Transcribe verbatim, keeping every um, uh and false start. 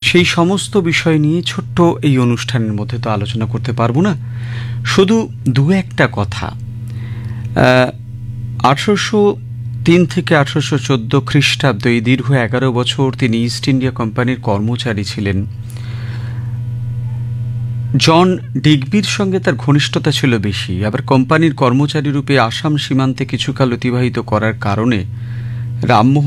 সেই সমস্ত বিষয় নিয়ে ছোট্ট এই অনুষ্ঠানের মধ্যে তো আলোচনা করতে পারবো না। শুধু দু একটা কথা। আঠারোশো তিন থেকে আঠারোশো চোদ্দ খ্রিস্টাব্দ এই দীর্ঘ এগারো বছর তিনি ইস্ট ইন্ডিয়া কোম্পানির কর্মচারী ছিলেন। জন ডিগবির সঙ্গে তার ঘনিষ্ঠতা ছিল বেশি। আবার কোম্পানির কর্মচারী রূপে আসাম সীমান্তে কিছুকাল অতিবাহিত করার কারণে রামমোহন